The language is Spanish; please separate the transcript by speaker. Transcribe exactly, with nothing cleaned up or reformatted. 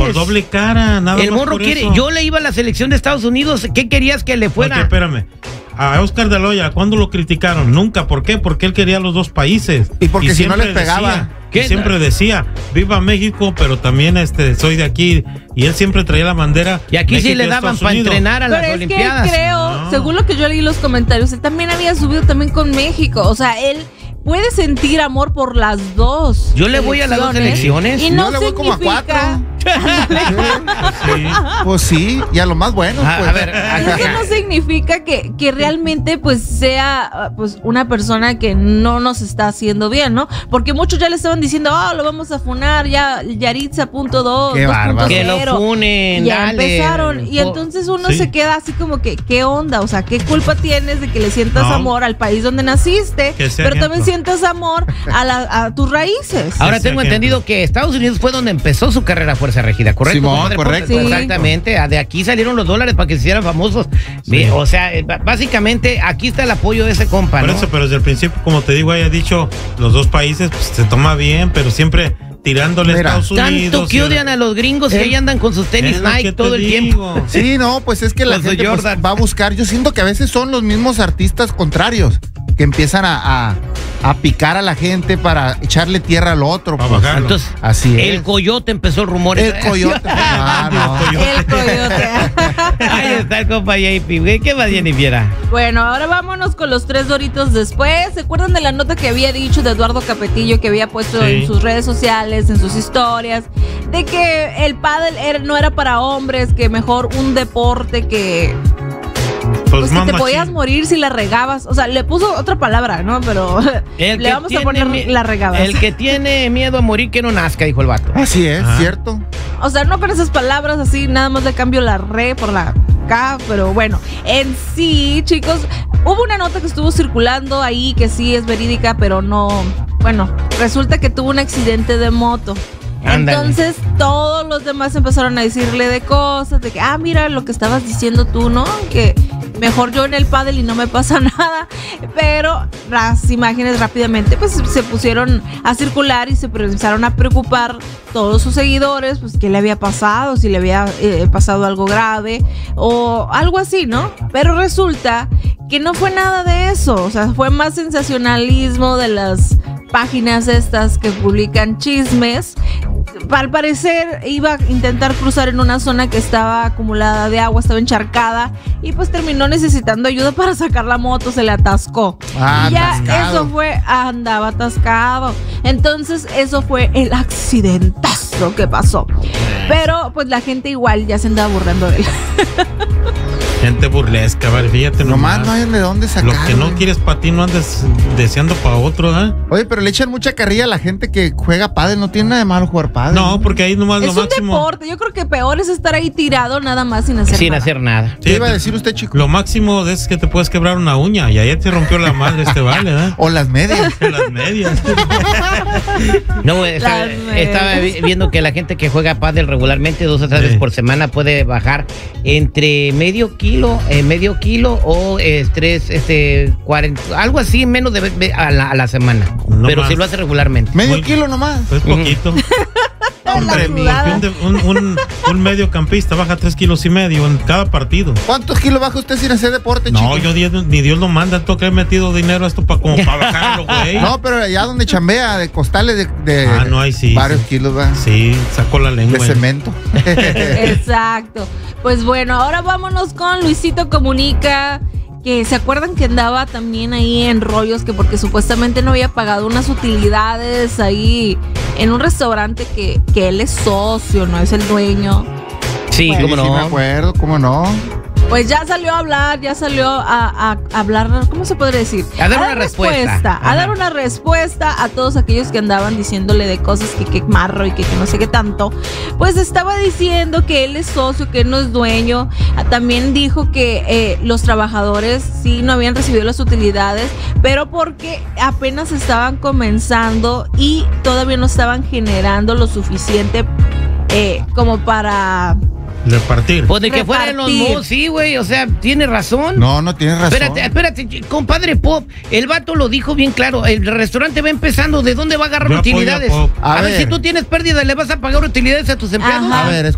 Speaker 1: Por doble cara, nada
Speaker 2: El
Speaker 1: más
Speaker 2: morro
Speaker 1: por
Speaker 2: quiere,
Speaker 1: eso.
Speaker 2: yo le iba a la selección de Estados Unidos, ¿qué querías que le fuera?
Speaker 1: Oye, espérame. A Oscar de la Hoya, ¿cuándo lo criticaron? Nunca. ¿Por qué? Porque él quería los dos países.
Speaker 3: Y porque si no les
Speaker 1: siempre
Speaker 3: pegaba.
Speaker 1: decía,
Speaker 2: ¿Qué?
Speaker 1: y siempre decía, viva México, pero también este soy de aquí. Y él siempre traía la bandera.
Speaker 2: Y aquí sí
Speaker 1: México
Speaker 2: le
Speaker 1: y
Speaker 2: daban
Speaker 1: Estados
Speaker 2: para
Speaker 1: Unidos.
Speaker 2: entrenar a
Speaker 4: Pero
Speaker 2: las
Speaker 4: es
Speaker 2: Olimpiadas.
Speaker 4: que creo,
Speaker 1: No.
Speaker 4: según lo que yo leí los comentarios, él también había subido también con México. O sea, él puede sentir amor por las dos.
Speaker 2: Yo le voy a las dos
Speaker 4: selecciones.
Speaker 2: selecciones.
Speaker 4: Y no
Speaker 3: Yo le voy como a
Speaker 4: significa.
Speaker 1: Sí.
Speaker 3: Pues sí, y a lo más bueno.
Speaker 2: A-
Speaker 3: Pues.
Speaker 2: a ver,
Speaker 4: Es que no significa que, que realmente pues sea pues una persona que no nos está haciendo bien, ¿no? Porque muchos ya le estaban diciendo, oh, lo vamos a funar, ya Yaritza punto dos,
Speaker 3: Qué bárbaro.
Speaker 2: Que lo
Speaker 4: cero.
Speaker 2: funen,
Speaker 4: Ya
Speaker 2: dale.
Speaker 4: empezaron. Y
Speaker 2: Po-
Speaker 4: entonces uno
Speaker 1: Sí.
Speaker 4: se queda así como que, ¿qué onda? O sea, ¿qué culpa tienes de que le sientas
Speaker 1: No.
Speaker 4: amor al país donde naciste?
Speaker 1: Que sea
Speaker 4: Pero
Speaker 1: ejemplo.
Speaker 4: también sientas amor a, la, a tus raíces.
Speaker 2: Ahora
Speaker 1: Ese
Speaker 2: tengo
Speaker 1: ejemplo.
Speaker 2: entendido que Estados Unidos fue donde empezó su carrera Fuerza Regida, ¿correcto?
Speaker 3: Simón,
Speaker 2: compadre?
Speaker 3: correcto.
Speaker 4: Sí.
Speaker 2: Exactamente. De aquí salieron los dólares para que se hicieran famosos.
Speaker 1: Sí.
Speaker 2: O sea, eh, básicamente aquí está el apoyo de ese compa,
Speaker 1: Por
Speaker 2: ¿no?
Speaker 1: eso, pero desde el principio, como te digo, haya dicho, los dos países, pues se toma bien, pero siempre tirándole a
Speaker 3: Mira,
Speaker 1: Estados Unidos.
Speaker 2: Tanto que
Speaker 1: y-
Speaker 2: odian a los gringos y
Speaker 3: Eh,
Speaker 2: ahí andan con sus tenis
Speaker 1: Es lo
Speaker 2: Nike
Speaker 1: que
Speaker 2: todo
Speaker 1: te
Speaker 2: el
Speaker 1: digo.
Speaker 2: tiempo.
Speaker 3: Sí, no, pues es que la
Speaker 2: Los de
Speaker 3: gente pues,
Speaker 2: Jordan.
Speaker 3: va a buscar. Yo siento que a veces son los mismos artistas contrarios que empiezan a, a, a picar a la gente para echarle tierra al otro.
Speaker 1: Para
Speaker 3: pues.
Speaker 1: bajarlo.
Speaker 2: Entonces,
Speaker 3: Así es.
Speaker 2: el coyote empezó el rumor.
Speaker 3: El coyote. Ah, no.
Speaker 4: El coyote.
Speaker 2: Ahí está el compa J P, güey. ¿Qué más, Jennifer?
Speaker 4: Bueno, ahora vámonos con los tres doritos después. ¿Se acuerdan de la nota que había dicho de Eduardo Capetillo, que había puesto
Speaker 1: Sí.
Speaker 4: en sus redes sociales, en sus historias, de que el pádel era- no era para hombres, que mejor un deporte que
Speaker 1: Pues,
Speaker 4: pues que
Speaker 1: más
Speaker 4: te
Speaker 1: machín.
Speaker 4: podías morir si la regabas? O sea, le puso otra palabra, ¿no? Pero
Speaker 2: El
Speaker 4: le
Speaker 2: que
Speaker 4: vamos a
Speaker 2: tiene
Speaker 4: poner
Speaker 2: mi-
Speaker 4: la regabas.
Speaker 2: El que tiene miedo a morir que no nazca, dijo el vato.
Speaker 3: Así es,
Speaker 1: Ajá.
Speaker 3: ¿cierto?
Speaker 4: O sea, no con esas palabras así, nada más le cambio la re por la K, pero bueno, en sí, chicos, hubo una nota que estuvo circulando ahí que sí es verídica, pero no, bueno, resulta que tuvo un accidente de moto.
Speaker 2: Ándale.
Speaker 4: Entonces todos los demás empezaron a decirle de cosas, de que, ah, mira lo que estabas diciendo tú, ¿no? Que mejor yo en el pádel y no me pasa nada. Pero las imágenes rápidamente pues se pusieron a circular y se empezaron a preocupar todos sus seguidores, pues qué le había pasado, si le había eh, pasado algo grave o algo así, ¿no? Pero resulta que no fue nada de eso, o sea, fue más sensacionalismo de las páginas estas que publican chismes. Al parecer iba a intentar cruzar en una zona que estaba acumulada de agua, estaba encharcada y pues terminó necesitando ayuda para sacar la moto, se le atascó.
Speaker 3: Ah,
Speaker 4: y ya
Speaker 3: atascado.
Speaker 4: eso fue, andaba atascado. Entonces eso fue el accidentazo que pasó. Pero pues la gente igual ya se andaba burlando de él.
Speaker 1: Gente burlesca, vale, fíjate
Speaker 3: Nomás
Speaker 1: nomás.
Speaker 3: no hay de dónde sacar.
Speaker 1: Lo que no
Speaker 3: güey.
Speaker 1: quieres para ti no andes deseando para otro, ¿eh?
Speaker 3: Oye, pero le echan mucha carrilla a la gente que juega pádel. No tiene nada de malo jugar pádel.
Speaker 1: No, porque ahí nomás
Speaker 4: Es
Speaker 1: lo
Speaker 4: un
Speaker 1: máximo.
Speaker 4: deporte. Yo creo que peor es estar ahí tirado nada más sin hacer
Speaker 2: Sin
Speaker 4: nada.
Speaker 2: hacer nada.
Speaker 3: ¿Qué iba a
Speaker 1: te-
Speaker 3: decir usted, chico?
Speaker 1: Lo máximo es que te puedes quebrar una uña y ahí te rompió la madre este vale, ¿eh?
Speaker 3: O las medias.
Speaker 1: Las medias.
Speaker 2: No, güey, estaba,
Speaker 4: Las
Speaker 2: estaba
Speaker 4: medias.
Speaker 2: vi- viendo que la gente que juega pádel regularmente dos o tres
Speaker 1: Sí.
Speaker 2: veces por semana puede bajar entre medio kilo, eh, medio kilo o eh, tres, este, cuarenta, algo así, menos de ve- a la, a la semana.
Speaker 1: No
Speaker 2: Pero
Speaker 1: más.
Speaker 2: si lo hace regularmente.
Speaker 3: Medio
Speaker 1: Muy-
Speaker 3: kilo nomás.
Speaker 1: Es poquito.
Speaker 3: Hombre,
Speaker 4: La
Speaker 3: mío.
Speaker 4: sudada.
Speaker 1: Un, de- un, un, un mediocampista baja tres kilos y medio en cada partido.
Speaker 3: ¿Cuántos kilos baja usted sin hacer deporte, chico?
Speaker 1: No, yo Dios- ni Dios lo manda, tengo que he metido dinero a esto para como para bajarlo, güey.
Speaker 3: No, pero allá donde chambea, de costales de, de
Speaker 1: Ah, no, ahí sí,
Speaker 3: varios
Speaker 1: sí.
Speaker 3: kilos, va.
Speaker 1: Sí, sacó la
Speaker 3: De
Speaker 1: lengua.
Speaker 3: cemento.
Speaker 4: Exacto. Pues bueno, ahora vámonos con Luisito Comunica. Que se acuerdan que andaba también ahí en rollos, que porque supuestamente no había pagado unas utilidades ahí en un restaurante que, que él es socio, no es el dueño.
Speaker 2: Sí,
Speaker 4: Bueno.
Speaker 2: cómo
Speaker 3: Sí,
Speaker 2: no.
Speaker 3: me acuerdo, cómo no.
Speaker 4: Pues ya salió a hablar, ya salió a, a hablar, ¿cómo se podría decir?
Speaker 2: A dar una respuesta.
Speaker 4: A
Speaker 2: Ajá.
Speaker 4: dar una respuesta a todos aquellos que andaban diciéndole de cosas que que marro y que, que no sé qué tanto. Pues estaba diciendo que él es socio, que él no es dueño. Ah, También dijo que eh, los trabajadores sí no habían recibido las utilidades, pero porque apenas estaban comenzando y todavía no estaban generando lo suficiente eh, como para...
Speaker 1: Repartir.
Speaker 2: Pues de que fuera en los
Speaker 4: Repartir.
Speaker 2: malls, sí, güey, o sea, tiene razón.
Speaker 3: No, no tienes razón.
Speaker 2: Espérate, espérate, compadre Pop, el vato lo dijo bien claro, el restaurante va empezando, ¿de dónde va a agarrar
Speaker 1: Yo apoyo a
Speaker 2: utilidades?
Speaker 1: Pop.
Speaker 2: A,
Speaker 3: A
Speaker 2: ver,
Speaker 3: ver.
Speaker 2: si tú tienes pérdida, ¿le vas a pagar utilidades a tus empleados?
Speaker 4: Ajá.
Speaker 3: A ver,